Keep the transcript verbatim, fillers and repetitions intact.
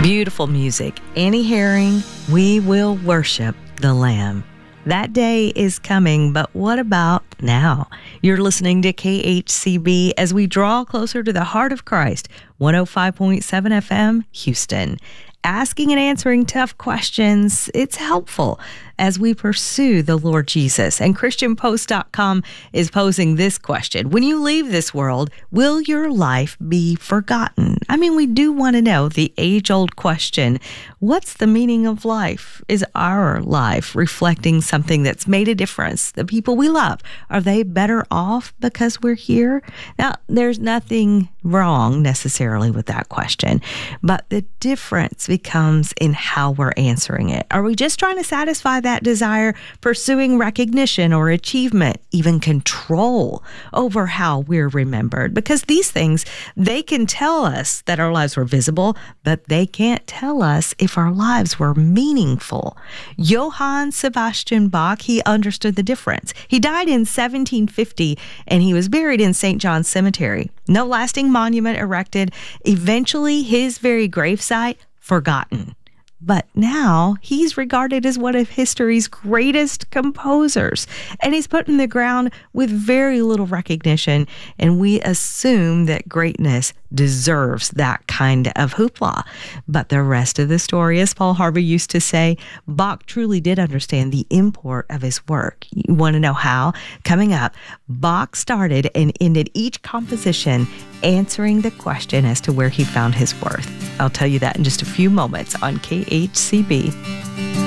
Beautiful music. Annie Herring, We Will Worship the Lamb. That day is coming, but what about now? You're listening to K H C B as we draw closer to the heart of Christ, one oh five point seven F M, Houston. Asking and answering tough questions, it's helpful as we pursue the Lord Jesus. And Christian Post dot com is posing this question. When you leave this world, will your life be forgotten? I mean, we do want to know the age-old question, what's the meaning of life? Is our life reflecting something that's made a difference? The people we love, are they better off because we're here? Now, there's nothing wrong necessarily with that question, but the difference becomes in how we're answering it. Are we just trying to satisfy that desire, pursuing recognition or achievement, even control over how we're remembered? Because these things, they can tell us that our lives were visible, but they can't tell us if our lives were meaningful. Johann Sebastian Bach, he understood the difference. He died in seventeen fifty and he was buried in Saint John's Cemetery. No lasting monument erected. Eventually, his very gravesite forgotten. But now he's regarded as one of history's greatest composers, and he's put in the ground with very little recognition, and we assume that greatness deserves that kind of hoopla. But the rest of the story, as Paul Harvey used to say, Bach truly did understand the import of his work. You want to know how? Coming up, Bach started and ended each composition answering the question as to where he found his worth. I'll tell you that in just a few moments on K H C B.